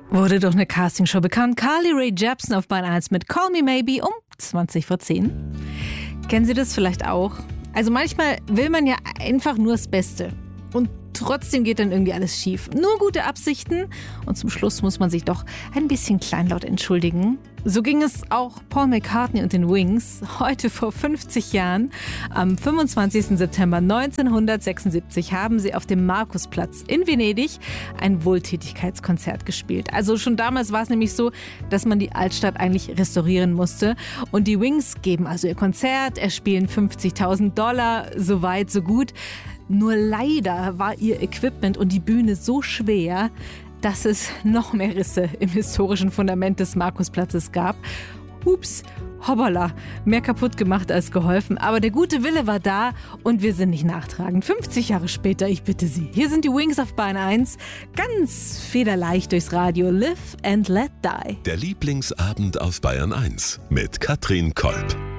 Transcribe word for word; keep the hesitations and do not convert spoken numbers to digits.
Wurde doch eine Castingshow bekannt. Carly Rae Jepsen auf Bahn eins mit Call Me Maybe um zwanzig vor zehn. Kennen Sie das vielleicht auch? Also manchmal will man ja einfach nur das Beste. Und trotzdem geht dann irgendwie alles schief. Nur gute Absichten und zum Schluss muss man sich doch ein bisschen kleinlaut entschuldigen. So ging es auch Paul McCartney und den Wings heute vor fünfzig Jahren. Am fünfundzwanzigsten September neunzehnhundertsechsundsiebzig haben sie auf dem Markusplatz in Venedig ein Wohltätigkeitskonzert gespielt. Also schon damals war es nämlich so, dass man die Altstadt eigentlich restaurieren musste. Und die Wings geben also ihr Konzert, erspielen fünfzigtausend Dollar, so weit, so gut. Nur leider war ihr Equipment und die Bühne so schwer, dass es noch mehr Risse im historischen Fundament des Markusplatzes gab. Ups, hoppala, mehr kaputt gemacht als geholfen. Aber der gute Wille war da und wir sind nicht nachtragend. fünfzig Jahre später, ich bitte Sie. Hier sind die Wings auf Bahn eins. Ganz federleicht durchs Radio. Live and Let Die. Der Lieblingsabend auf Bayern eins mit Katrin Kolb.